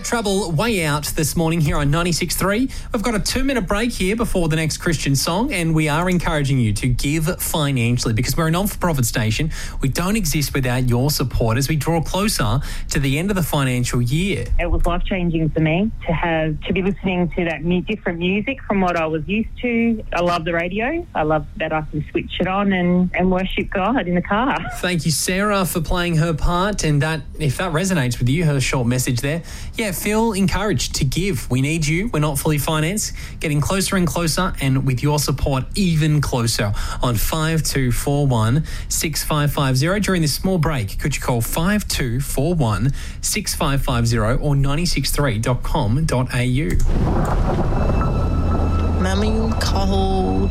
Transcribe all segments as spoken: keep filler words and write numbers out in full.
Trouble Way Out this morning here on ninety-six point three. We've got a two-minute break here before the next Christian song, and we are encouraging you to give financially because we're a non-for-profit station. We don't exist without your support as we draw closer to the end of the financial year. It was life-changing for me to have to be listening to that mu- different music from what I was used to. I love the radio. I love that I can switch it on and, and worship God in the car. Thank you, Sarah, for playing her part, and that if that resonates with you, her short message there, yeah, feel encouraged to give. We need you. We're not fully financed. Getting closer and closer, and with your support, even closer on five two four one, six five five zero. During this small break, could you call five two four one, six five five zero or nine six three dot com dot a u. Mummy, cold.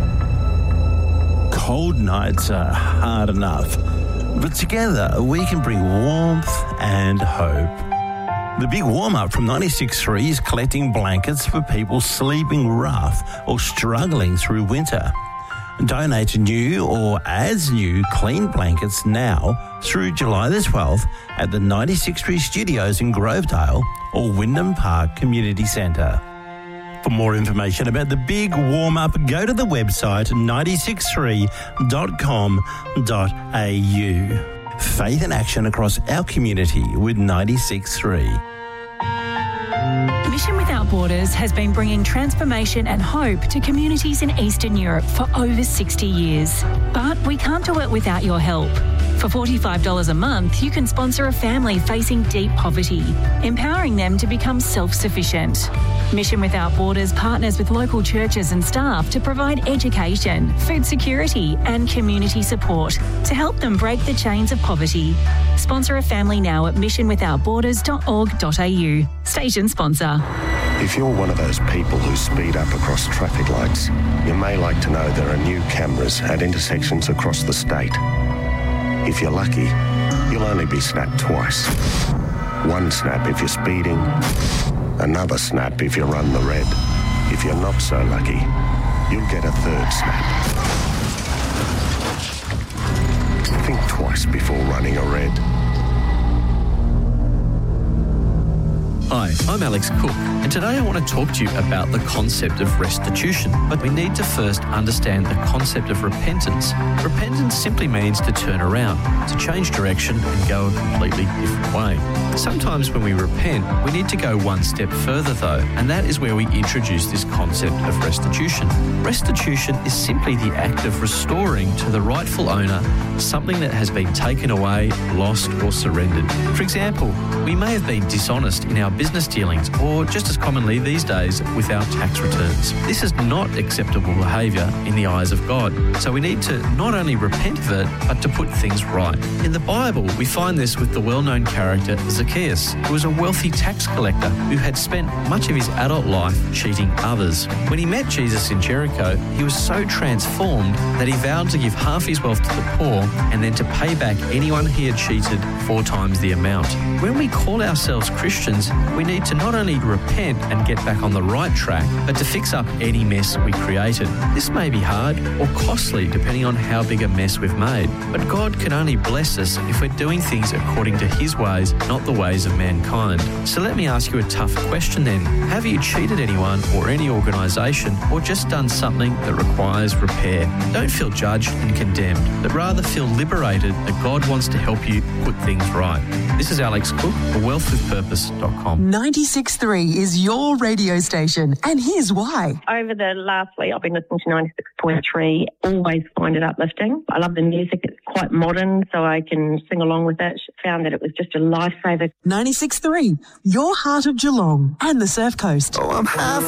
Cold nights are hard enough, but together we can bring warmth and hope. The big warm-up from ninety-six point three is collecting blankets for people sleeping rough or struggling through winter. Donate new or as new clean blankets now through July the twelfth at the ninety-six point three studios in Grovedale or Wyndham Park Community Centre. For more information about the big warm-up, go to the website nine six three dot com dot a u. Faith and action across our community with ninety-six point three. Mission Without Borders has been bringing transformation and hope to communities in Eastern Europe for over sixty years. But we can't do it without your help. For forty-five dollars a month, you can sponsor a family facing deep poverty, empowering them to become self-sufficient. Mission Without Borders partners with local churches and staff to provide education, food security and community support to help them break the chains of poverty. Sponsor a family now at mission without borders dot org dot a u. Station sponsor. If you're one of those people who speed up across traffic lights, you may like to know there are new cameras at intersections across the state. If you're lucky, you'll only be snapped twice. One snap if you're speeding, another snap if you run the red. If you're not so lucky, you'll get a third snap. Think twice before running a red. Hi, I'm Alex Cook, and today I want to talk to you about the concept of restitution. But we need to first understand the concept of repentance. Repentance simply means to turn around, to change direction and go a completely different way. Sometimes when we repent, we need to go one step further though, and that is where we introduce this concept of restitution. Restitution is simply the act of restoring to the rightful owner something that has been taken away, lost or surrendered. For example, we may have been dishonest in our business dealings, or just as commonly these days with our tax returns. This is not acceptable behaviour in the eyes of God. So we need to not only repent of it, but to put things right. In the Bible, we find this with the well-known character Zacchaeus, who was a wealthy tax collector who had spent much of his adult life cheating others. When he met Jesus in Jericho, he was so transformed that he vowed to give half his wealth to the poor and then to pay back anyone he had cheated four times the amount. When we call ourselves Christians, we need to not only repent and get back on the right track, but to fix up any mess we created. This may be hard or costly depending on how big a mess we've made, but God can only bless us if we're doing things according to His ways, not the ways of mankind. So let me ask you a tough question then. Have you cheated anyone or any organisation, or just done something that requires repair? Don't feel judged and condemned, but rather feel liberated that God wants to help you put things right. This is Alex Cook for wealth with purpose dot com. ninety-six point three is your radio station, and here's why. Over the last week, I've been listening to ninety-six point three, always find it uplifting. I love the music. It's quite modern, so I can sing along with it. Found that it was just a lifesaver. ninety-six point three, your heart of Geelong and the Surf Coast. Oh, I'm half